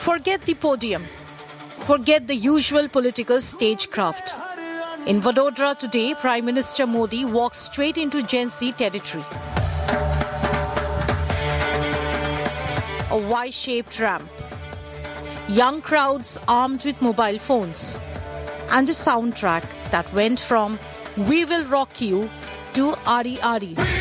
Forget the podium. Forget the usual political stagecraft. In Vadodara today, Prime Minister Modi walks straight into Gen Z territory. A Y-shaped ramp. Young crowds armed with mobile phones. And a soundtrack that went from "We Will Rock You" to "Ari Ari."